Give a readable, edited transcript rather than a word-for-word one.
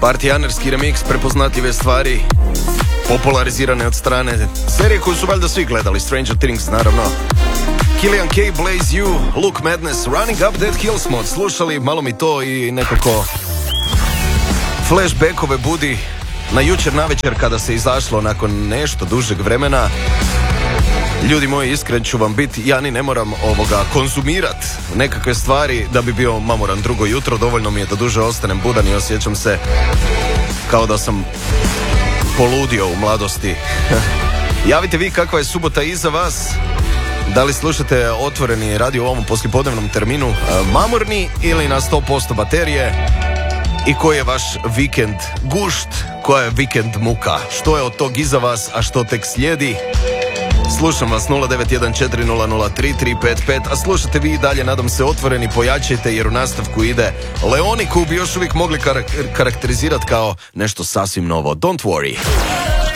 Partijanerski remix prepoznatljive stvari, popularizirane od strane serije koju su valjda svi gledali, Stranger Things naravno. Killian K, Blaze You, Look Madness, Running Up That Hill smo slušali, malo mi to i nekako flashbackove budi na jučer navečer kada se izašlo nakon nešto dužeg vremena. Ljudi moji, iskren ću vam biti, ja ni ne moram konzumirat nekakve stvari da bi bio mamoran drugo jutro, dovoljno mi je da duže ostanem budan i osjećam se kao da sam poludio u mladosti. Javite vi kakva je subota iza vas, da li slušate otvoreni radio u ovom poslijepodnevnom terminu mamurni ili na 100% baterije, i koji je vaš vikend gušt, koja je vikend muka, što je od tog iza vas, a što tek slijedi. Slušam vas 0914003355, a slušate vi i dalje, nadam se, otvoreni, pojačajte jer u nastavku ide Leoni, koju bi još uvijek mogli karakterizirati kao nešto sasvim novo. Don't worry.